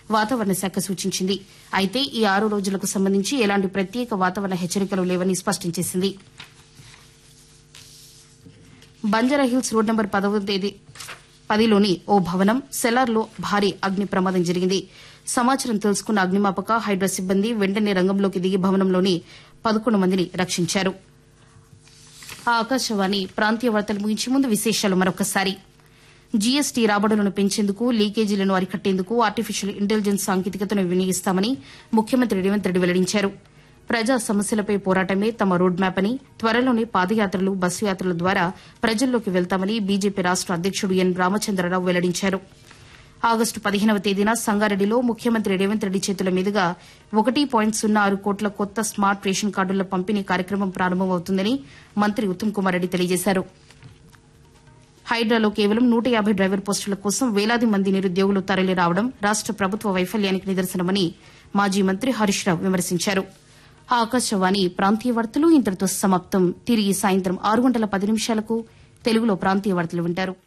వాతావరణ శాఖ సూచించింది. అయితే ఈ 6 రోజులకు సంబంధించి ఎలాంటి ప్రత్యేక వాతావరణ హెచ్చరికలు లేవని స్పష్టం చేసింది. బంజారాహిల్స్ రోడ్ నంబర్ 10లోని ఓ భవనం సెలార్లో భారీ అగ్ని ప్రమాదం జరిగింది. సమాచారం తెలుసుకున్న అగ్నిమాపక హైడ్రా సిబ్బంది వెంటనే రంగంలోకి దిగి భవనంలోని 11 మందిని రక్షించారు. ఆకాశవాణి ప్రాంతీయ వార్తలు ముగించే ముందు విశేషాలు మరొకసారి. జీఎస్టీ రాబడులను పెంచేందుకు లీకేజీలను అరికట్టేందుకు ఆర్టిఫిషియల్ ఇంటెలిజెన్స్ సాంకేతికతను వినియోగిస్తామని ముఖ్యమంత్రి రేవంత్ రెడ్డి వెల్లడించారు. ప్రజా సమస్యలపై పోరాటమే తమ రోడ్ మ్యాప్ అని, త్వరలోనే పాదయాత్రలు, బస్సు యాత్రల ద్వారా ప్రజల్లోకి వెళ్తామని బీజేపీ రాష్ట అధ్యకుడు ఎన్ రామచంద్రరావు వెల్లడించారు. ఆగస్టు 15వ తేదీన సంగారెడ్డిలో ముఖ్యమంత్రి రేవంత్ రెడ్డి చేతుల మీదుగా 1.06 కోట్ల కొత్త స్మార్ట్ రేషన్ కార్డుల పంపిణీ కార్యక్రమం ప్రారంభమవుతుందని మంత్రి ఉత్తమ్ కుమార్ రెడ్డి తెలియజేశారు. హైడ్రాలో కేవలం 150 డ్రైవర్ పోస్టుల కోసం వేలాది మంది నిరుద్యోగులు తరలి రావడం రాష్ట ప్రభుత్వ వైఫల్యానికి నిదర్శనమని మాజీ మంత్రి హరీష్ రావు విమర్శించారు. ఆకాశవాణి ప్రాంతీయ వార్తలు ఇంతటితో సమాప్తం. తిరిగి సాయంత్రం 6 గంటల 10 నిమిషాలకు తెలుగులో ప్రాంతీయ వార్తలు వింటారు.